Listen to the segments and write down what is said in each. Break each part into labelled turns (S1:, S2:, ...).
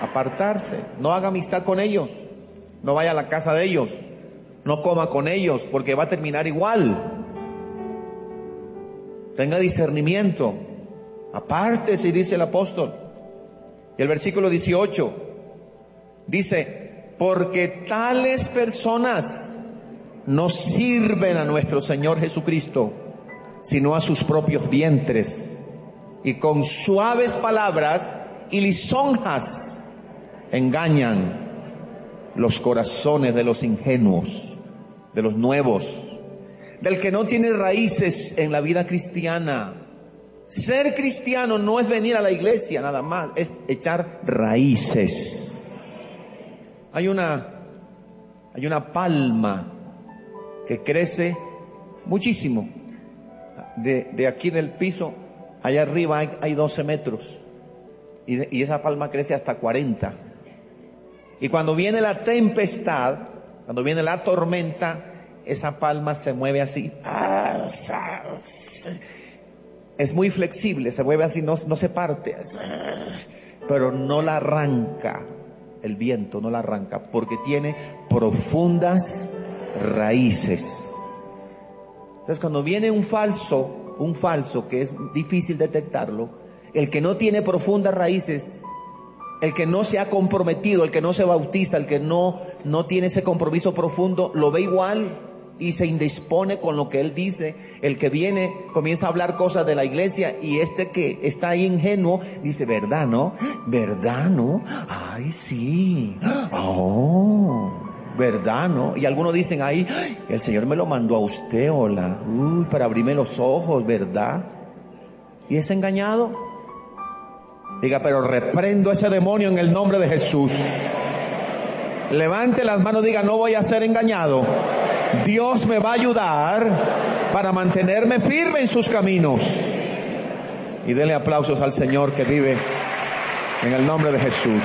S1: Apartarse. No haga amistad con ellos. No vaya a la casa de ellos. No coma con ellos, porque va a terminar igual. Tenga discernimiento. Apártese, dice el apóstol. Y el versículo 18 dice: porque tales personas no sirven a nuestro Señor Jesucristo, sino a sus propios vientres, y con suaves palabras y lisonjas engañan los corazones de los ingenuos, de los nuevos, del que no tiene raíces en la vida cristiana. Ser cristiano no es venir a la iglesia nada más, es echar raíces. Hay una palma que crece muchísimo. De aquí del piso, allá arriba hay 12 metros. Y esa palma crece hasta 40. Y cuando viene la tempestad, cuando viene la tormenta, esa palma se mueve así. Es muy flexible, se mueve así, no se parte. Pero no la arranca el viento, no la arranca, porque tiene profundas raíces. Entonces, cuando viene un falso que es difícil detectarlo, el que no tiene profundas raíces, el que no se ha comprometido, el que no se bautiza, el que no tiene ese compromiso profundo, lo ve igual y se indispone con lo que él dice. El que viene comienza a hablar cosas de la iglesia, y este que está ahí ingenuo dice: ¿verdad, no? ¿Verdad, no? Ay, sí. Oh, ¿verdad, no? Y algunos dicen: ay, el Señor me lo mandó a usted, hola, para abrirme los ojos, ¿verdad? Y es engañado. Diga: pero reprendo ese demonio en el nombre de Jesús. Levante las manos, diga: no voy a ser engañado. Dios me va a ayudar para mantenerme firme en sus caminos. Y denle aplausos al Señor que vive en el nombre de Jesús.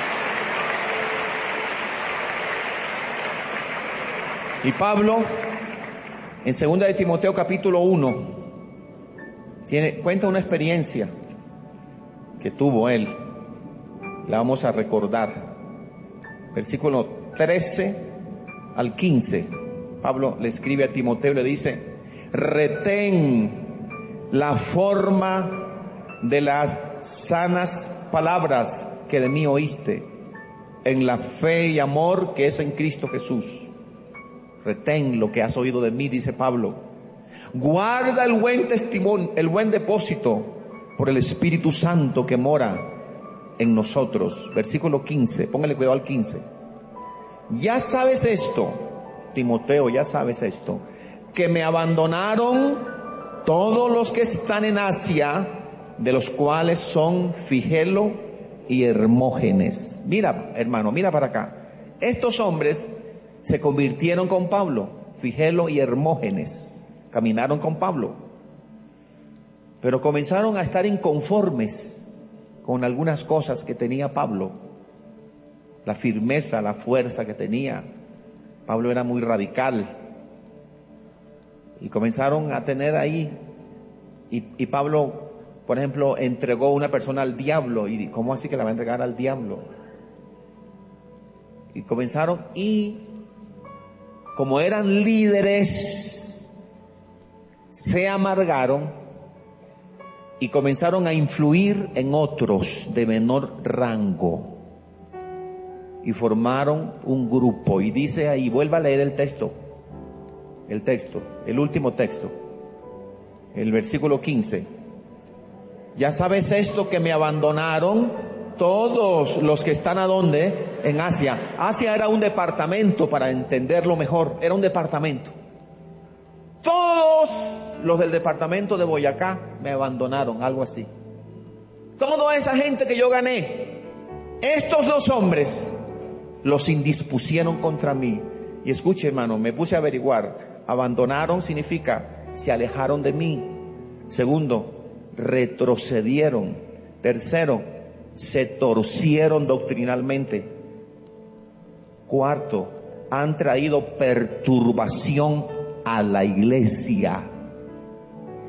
S1: Y Pablo, en 2 de Timoteo capítulo 1, cuenta una experiencia que tuvo él. La vamos a recordar. Versículo 13 al 15. Pablo le escribe a Timoteo y le dice: retén la forma de las sanas palabras que de mí oíste, en la fe y amor que es en Cristo Jesús. Retén lo que has oído de mí, dice Pablo. Guarda el buen testimonio, el buen depósito por el Espíritu Santo que mora en nosotros. Versículo 15, póngale cuidado al 15. Ya sabes esto, Timoteo, ya sabes esto, que me abandonaron todos los que están en Asia, de los cuales son Figelo y Hermógenes. Mira, hermano, mira para acá. Estos hombres se convirtieron con Pablo, Figelo y Hermógenes, caminaron con Pablo, pero comenzaron a estar inconformes con algunas cosas que tenía Pablo, la firmeza, la fuerza que tenía. Pablo era muy radical, y comenzaron a tener ahí, y Pablo, por ejemplo, entregó a una persona al diablo. Y ¿cómo así que la va a entregar al diablo? Y comenzaron, y como eran líderes, se amargaron y comenzaron a influir en otros de menor rango, y formaron un grupo. Y dice ahí, vuelva a leer el texto, el último texto, el versículo 15. Ya sabes esto, que me abandonaron todos los que están, ¿a dónde? En Asia. Asia era un departamento, para entenderlo mejor, era un departamento. Todos los del departamento de Boyacá me abandonaron, algo así. Toda esa gente que yo gané, estos dos hombres los indispusieron contra mí. Y escuche, hermano, me puse a averiguar. Abandonaron significa se alejaron de mí. Segundo, retrocedieron. Tercero, se torcieron doctrinalmente. Cuarto, han traído perturbación a la iglesia.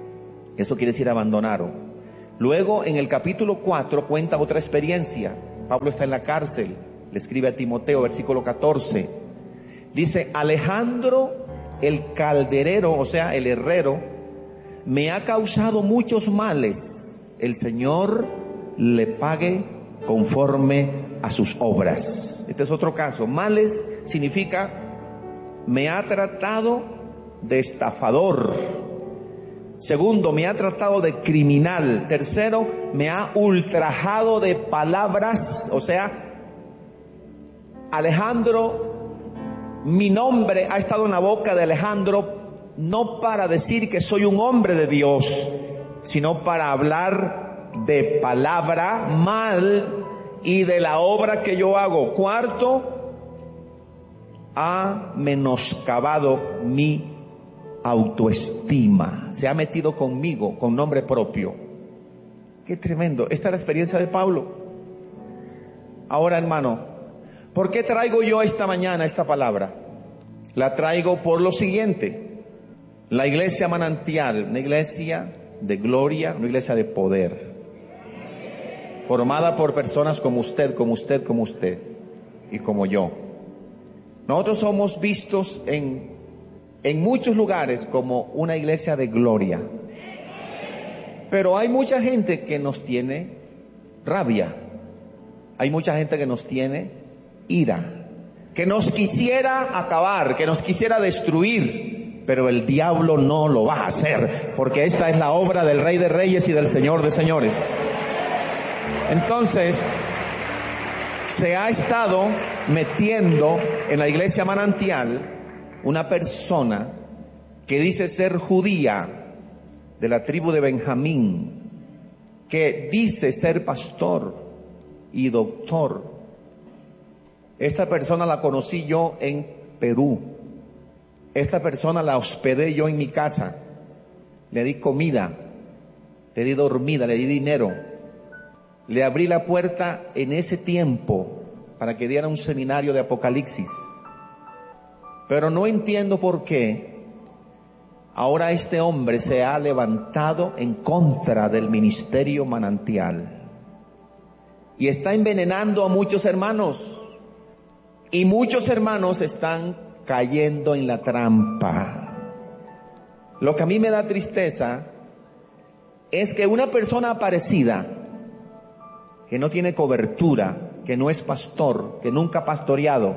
S1: Eso quiere decir abandonaron. Luego, en el capítulo 4 cuenta otra experiencia. Pablo está en la cárcel, le escribe a Timoteo, versículo 14. Dice, Alejandro el calderero, o sea, el herrero, me ha causado muchos males. El Señor le pague conforme a sus obras. Este es otro caso. Males significa, me ha tratado de estafador. Segundo, me ha tratado de criminal. Tercero, me ha ultrajado de palabras. O sea, Alejandro, mi nombre ha estado en la boca de Alejandro no para decir que soy un hombre de Dios, sino para hablar de palabra mal y de la obra que yo hago. Cuarto, ha menoscabado mi autoestima. Se ha metido conmigo con nombre propio. Qué tremendo. Esta es la experiencia de Pablo. Ahora, hermano, ¿por qué traigo yo esta mañana esta palabra? La traigo por lo siguiente. La iglesia manantial, una iglesia de gloria, una iglesia de poder, formada por personas como usted y como yo. Nosotros somos vistos en muchos lugares como una iglesia de gloria. Pero hay mucha gente que nos tiene rabia. Hay mucha gente que nos tiene ira, que nos quisiera acabar, que nos quisiera destruir. Pero el diablo no lo va a hacer, porque esta es la obra del Rey de Reyes y del Señor de Señores. Entonces, se ha estado metiendo en la iglesia manantial una persona que dice ser judía, de la tribu de Benjamín, que dice ser pastor y doctor. Esta persona la conocí yo en Perú. Esta persona la hospedé yo en mi casa. Le di comida, le di dormida, le di dinero. Le abrí la puerta en ese tiempo para que diera un seminario de Apocalipsis. Pero no entiendo por qué ahora este hombre se ha levantado en contra del ministerio manantial y está envenenando a muchos hermanos, y muchos hermanos están cayendo en la trampa. Lo que a mí me da tristeza es que una persona aparecida, que no tiene cobertura, que no es pastor, que nunca ha pastoreado,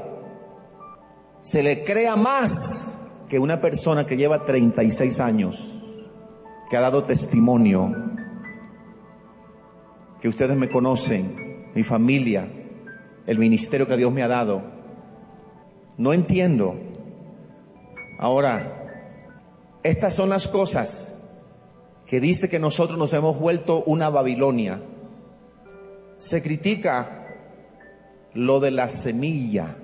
S1: se le crea más que una persona que lleva 36 años, que ha dado testimonio, que ustedes me conocen, mi familia, el ministerio que Dios me ha dado. No entiendo. Ahora, estas son las cosas que dice que nosotros nos hemos vuelto una Babilonia. Se critica lo de la semilla,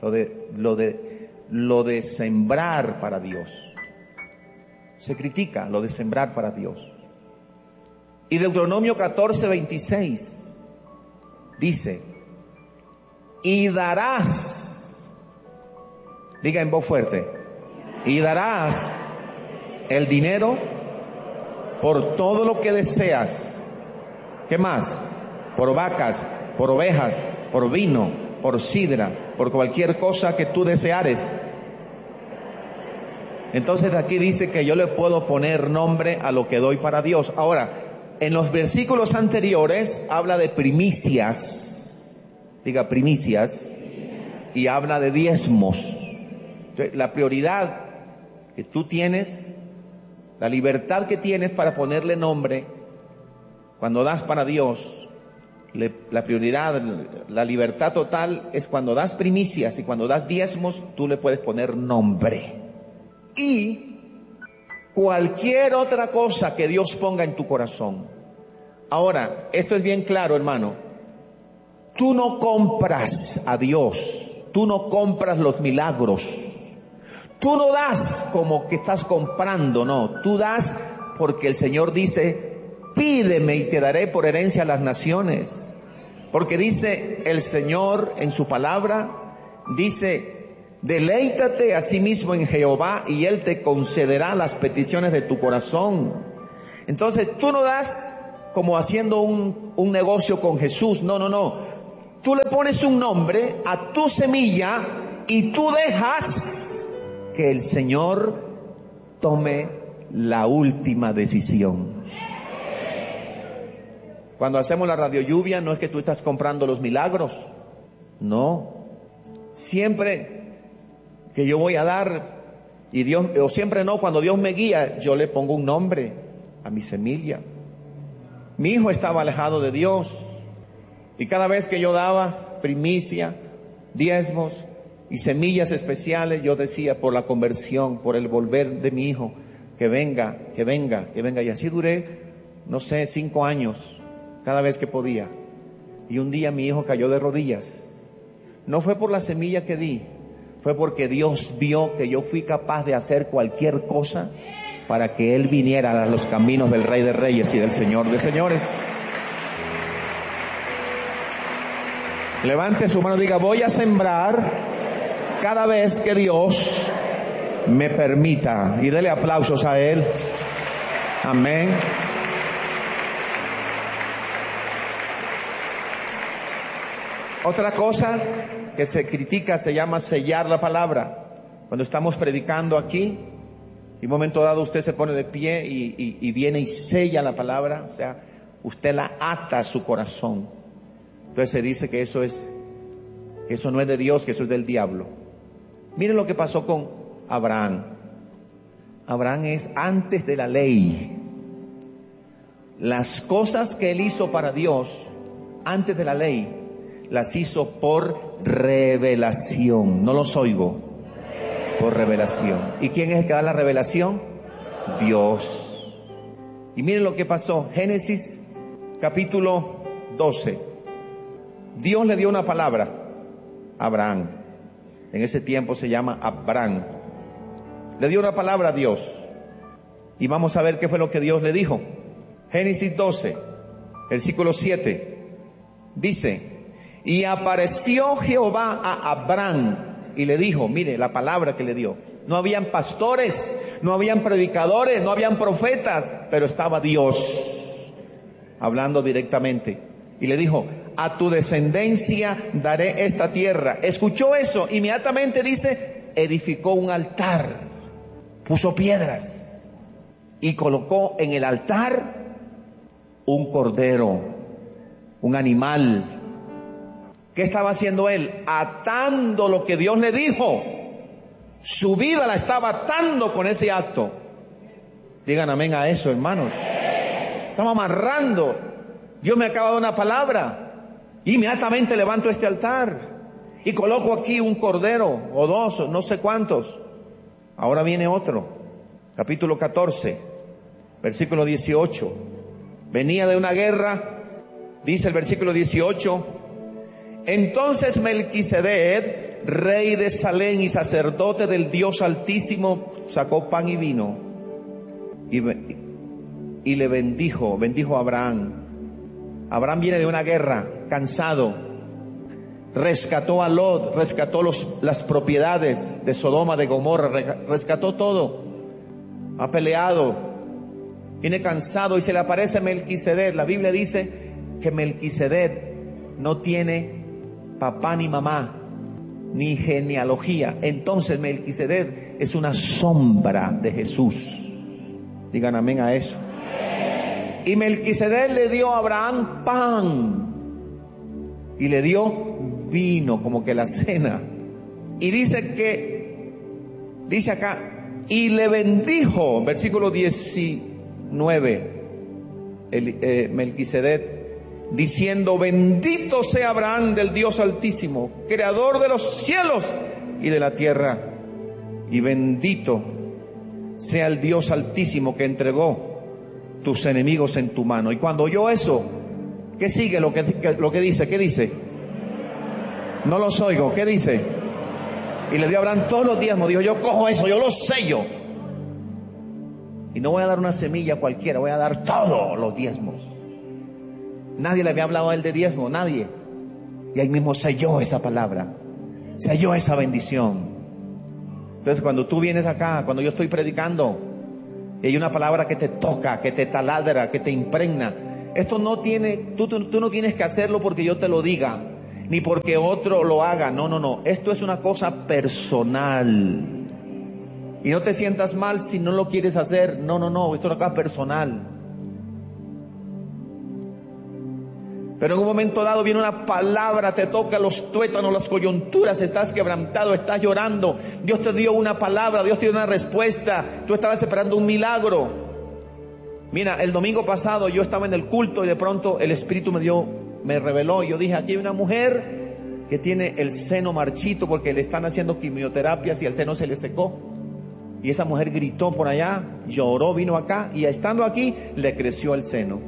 S1: lo de sembrar para Dios. Se critica lo de sembrar para Dios. Y Deuteronomio 14:26 dice, y darás, diga en voz fuerte, y darás el dinero por todo lo que deseas. ¿Qué más? Por vacas, por ovejas, por vino, por sidra, por cualquier cosa que tú deseares. Entonces aquí dice que yo le puedo poner nombre a lo que doy para Dios. Ahora, en los versículos anteriores habla de primicias, diga primicias, y habla de diezmos. La prioridad que tú tienes, la libertad que tienes para ponerle nombre, cuando das para Dios, la prioridad, la libertad total es cuando das primicias y cuando das diezmos, tú le puedes poner nombre. Y cualquier otra cosa que Dios ponga en tu corazón. Ahora, esto es bien claro, hermano. Tú no compras a Dios, tú no compras los milagros. Tú no das como que estás comprando, no. Tú das porque el Señor dice, pídeme y te daré por herencia a las naciones. Porque dice el Señor en su palabra, dice, deleítate a sí mismo en Jehová y Él te concederá las peticiones de tu corazón. Entonces tú no das como haciendo un negocio con Jesús, no. Tú le pones un nombre a tu semilla y tú dejas que el Señor tome la última decisión. Cuando hacemos la radio lluvia, no es que tú estás comprando los milagros. No. Siempre que yo voy a dar, y Dios, o siempre no, cuando Dios me guía, yo le pongo un nombre a mi semilla. Mi hijo estaba alejado de Dios, y cada vez que yo daba primicia, diezmos y semillas especiales, yo decía, por la conversión, por el volver de mi hijo, que venga, que venga, que venga. Y así duré, no sé, 5 años, cada vez que podía. Y un día mi hijo cayó de rodillas. No fue por la semilla que di, fue porque Dios vio que yo fui capaz de hacer cualquier cosa para que él viniera a los caminos del Rey de Reyes y del Señor de Señores. Levante su mano y diga, voy a sembrar cada vez que Dios me permita. Y dele aplausos a Él. Amén. Otra cosa que se critica se llama sellar la palabra. Cuando estamos predicando aquí, y un momento dado usted se pone de pie y viene y sella la palabra, o sea, usted la ata a su corazón. Entonces se dice que eso no es de Dios, que eso es del diablo. Miren lo que pasó con Abraham. Abraham es antes de la ley. Las cosas que él hizo para Dios antes de la ley, las hizo por revelación. No los oigo. Por revelación. ¿Y quién es el que da la revelación? Dios. Y miren lo que pasó. Génesis capítulo 12. Dios le dio una palabra a Abraham. En ese tiempo se llama Abraham. Le dio una palabra a Dios. Y vamos a ver qué fue lo que Dios le dijo. Génesis 12, versículo 7. Dice, y apareció Jehová a Abraham y le dijo, mire la palabra que le dio. No habían pastores, no habían predicadores, no habían profetas, pero estaba Dios hablando directamente. Y le dijo, a tu descendencia daré esta tierra. Escuchó eso, inmediatamente dice, edificó un altar, puso piedras y colocó en el altar un cordero, un animal. ¿Qué estaba haciendo él? Atando lo que Dios le dijo. Su vida la estaba atando con ese acto. Digan amén a eso, hermanos. Estamos amarrando. Dios me acaba de dar una palabra. Inmediatamente levanto este altar y coloco aquí un cordero o 2, no sé cuántos. Ahora viene otro. Capítulo 14, versículo 18. Venía de una guerra, dice el versículo 18. Entonces Melquisedec, rey de Salem y sacerdote del Dios Altísimo, sacó pan y vino y le bendijo a Abraham. Abraham viene de una guerra, cansado. Rescató a Lot, rescató las propiedades de Sodoma, de Gomorra, rescató todo. Ha peleado, viene cansado y se le aparece Melquisedec. La Biblia dice que Melquisedec no tiene papá ni mamá, ni genealogía. Entonces Melquisedec es una sombra de Jesús. Digan amén a eso. Y Melquisedec le dio a Abraham pan y le dio vino, como que la cena. Y dice acá, y le bendijo, versículo 19, Melquisedec, diciendo, bendito sea Abraham del Dios Altísimo, creador de los cielos y de la tierra, y bendito sea el Dios Altísimo que entregó tus enemigos en tu mano. Y cuando oyó eso, ¿qué sigue lo que dice? ¿Qué dice? No los oigo. ¿Qué dice? Y le dio a Abraham todos los diezmos. Dijo, yo cojo eso, yo lo sello. Y no voy a dar una semilla cualquiera, voy a dar todos los diezmos. Nadie le había hablado a él de diezmo, nadie. Y ahí mismo selló esa palabra, selló esa bendición. Entonces cuando tú vienes acá, cuando yo estoy predicando, y hay una palabra que te toca, que te taladra, que te impregna, esto no tiene, tú no tienes que hacerlo porque yo te lo diga. ni porque otro lo haga. No, no, no. Esto es una cosa personal. Y no te sientas mal si no lo quieres hacer. No, no, no. Esto es una cosa personal. Pero en un momento dado viene una palabra, te toca los tuétanos, las coyunturas, estás quebrantado, estás llorando. Dios te dio una palabra, Dios te dio una respuesta. Tú estabas esperando un milagro. Mira, el domingo pasado yo estaba en el culto y de pronto el Espíritu me reveló. Yo dije, aquí hay una mujer que tiene el seno marchito porque le están haciendo quimioterapias y el seno se le secó. Y esa mujer gritó por allá, lloró, vino acá y estando aquí le creció el seno.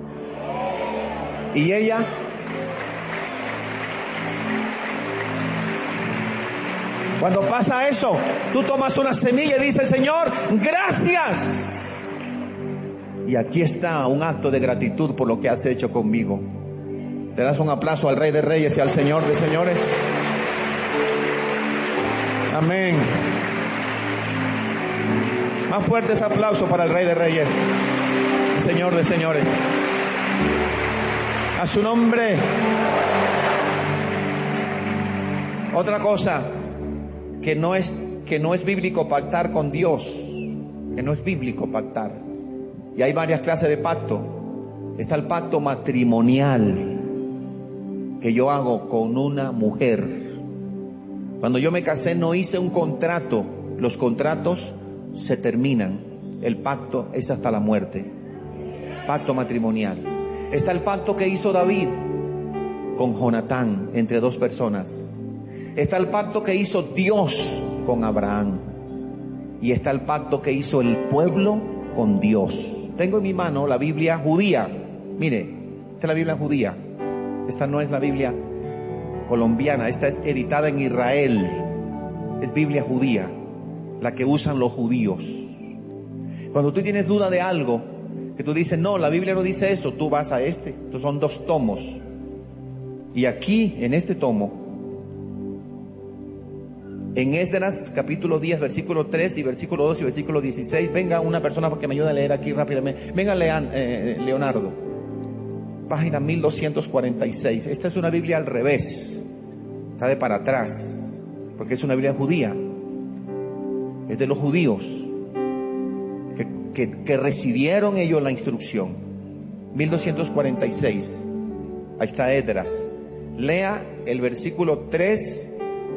S1: Y ella cuando pasa eso, tú tomas una semilla y dices, Señor, gracias. Y aquí está un acto de gratitud por lo que has hecho conmigo. Le das un aplauso al Rey de Reyes y al Señor de Señores. Amén. Más fuerte ese aplauso para el Rey de Reyes, el Señor de Señores. A su nombre. Otra cosa que no es bíblico pactar con Dios, que no es bíblico pactar. Y hay varias clases de pacto. Está el pacto matrimonial que yo hago con una mujer. Cuando yo me casé no hice un contrato. Los contratos se terminan. El pacto es hasta la muerte. Pacto matrimonial. Está el pacto que hizo David con Jonatán entre dos personas. Está el pacto que hizo Dios con Abraham. Y está el pacto que hizo el pueblo con Dios. Tengo en mi mano la Biblia judía. Mire, esta es la Biblia judía. Esta no es la Biblia colombiana. Esta es editada en Israel. Es Biblia judía, la que usan los judíos. Cuando tú tienes duda de algo, que tú dices, no, la Biblia no dice eso, tú vas a este. Estos son 2 tomos. Y aquí, en este tomo, en Esdras, capítulo 10, versículo 3 y versículo 2 y versículo 16, venga una persona para que me ayude a leer aquí rápidamente. Venga, Leonardo. Página 1246. Esta es una Biblia al revés. Está de para atrás. Porque es una Biblia judía. Es de los judíos. Que recibieron ellos la instrucción. 1246. Ahí está Esdras. Lea el versículo 3.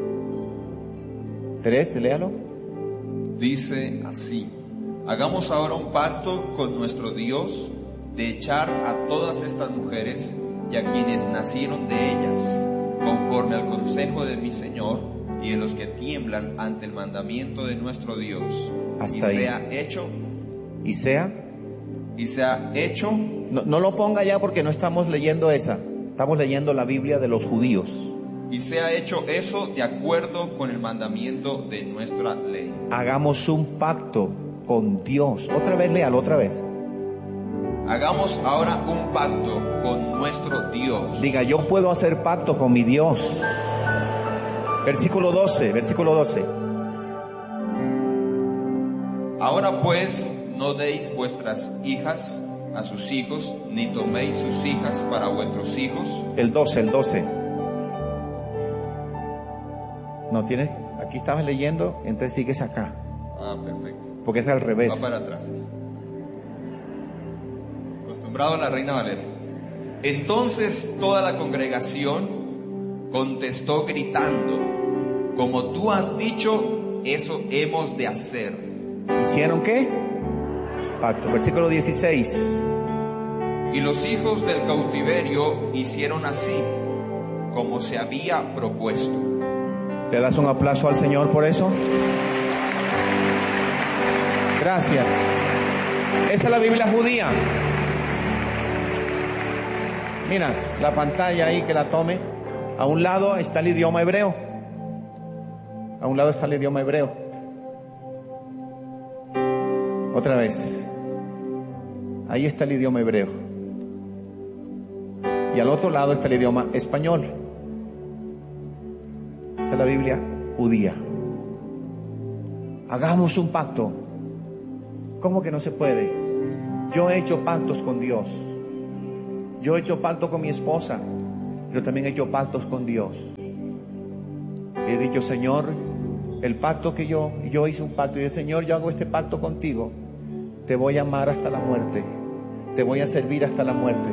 S1: 3, léalo.
S2: Dice así: hagamos ahora un pacto con nuestro Dios de echar a todas estas mujeres y a quienes nacieron de ellas, conforme al consejo de mi Señor y de los que tiemblan ante el mandamiento de nuestro Dios.
S1: Hasta
S2: y
S1: ahí.
S2: sea hecho.
S1: Y sea
S2: hecho.
S1: No lo ponga ya porque no estamos leyendo esa. Estamos leyendo la Biblia de los judíos.
S2: Y sea hecho eso de acuerdo con el mandamiento de nuestra ley.
S1: Hagamos un pacto con Dios. Otra vez, léalo otra vez.
S2: Hagamos ahora un pacto con nuestro Dios.
S1: Diga, yo puedo hacer pacto con mi Dios. Versículo 12.
S2: Ahora pues, no deis vuestras hijas a sus hijos, ni toméis sus hijas para vuestros hijos.
S1: El 12. No tienes, aquí estabas leyendo, entonces sigues acá.
S2: Ah, perfecto.
S1: Porque es al revés.
S2: Va para atrás. Acostumbrado a la Reina Valera. Entonces toda la congregación contestó gritando: como tú has dicho, eso hemos de hacer.
S1: ¿Hicieron qué? Pacto. Versículo 16.
S2: Y los hijos del cautiverio hicieron así, como se había propuesto.
S1: ¿Le das un aplauso al Señor por eso? Gracias. Esta es la Biblia judía. Mira, la pantalla ahí, que la tome. A un lado está el idioma hebreo. Otra vez. Ahí está el idioma hebreo. Y al otro lado está el idioma español. Esta es la Biblia judía. Hagamos un pacto. ¿Cómo que no se puede? Yo he hecho pactos con Dios. Yo he hecho pacto con mi esposa. pero también he hecho pactos con Dios. Y he dicho, Señor, el pacto que yo hice un pacto, y dije, Señor, yo hago este pacto contigo, te voy a amar hasta la muerte, te voy a servir hasta la muerte,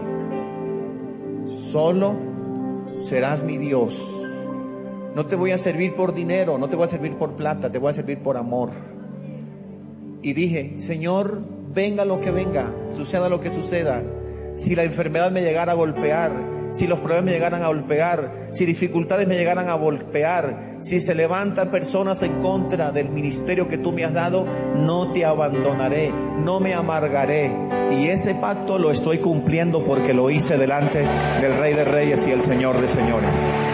S1: solo serás mi Dios. No te voy a servir por dinero, no te voy a servir por plata, te voy a servir por amor. Y dije, Señor, venga lo que venga, suceda lo que suceda, si la enfermedad me llegara a golpear, si los problemas me llegaran a golpear, si dificultades me llegaran a golpear, si se levantan personas en contra del ministerio que tú me has dado, no te abandonaré, no me amargaré. Y ese pacto lo estoy cumpliendo porque lo hice delante del Rey de Reyes y el Señor de Señores.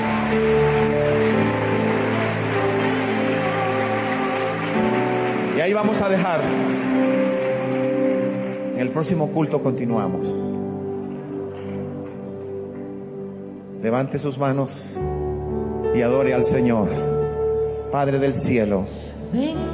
S1: Y ahí vamos a dejar. En el próximo culto continuamos. Levante sus manos y adore al Señor. Padre del cielo.